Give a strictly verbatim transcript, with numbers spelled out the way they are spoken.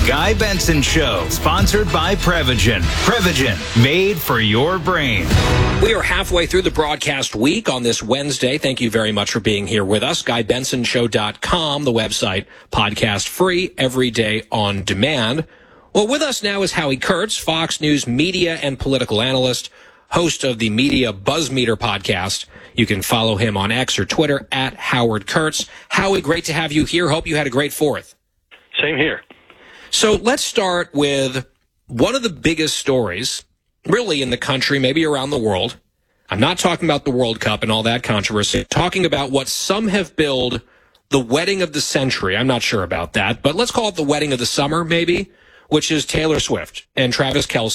Guy Benson Show, sponsored by Prevagen. Prevagen, made for your brain. We are halfway through the broadcast week on this Wednesday. Thank you very much for being here with us. Guy Benson Show dot com, the website, podcast free, every day on demand. Well, with us now is Howie Kurtz, Fox News media and political analyst, host of the Media Buzzmeter podcast. You can follow him on X or Twitter at Howard Kurtz. Howie, great to have you here. Hope you had a great Fourth. Same here. So let's start with one of the biggest stories, really, in the country, maybe around the world. I'm not talking about the World Cup and all that controversy. Talking about what some have billed the wedding of the century. I'm not sure about that, but let's call it the wedding of the summer, maybe, which is Taylor Swift and Travis Kelce.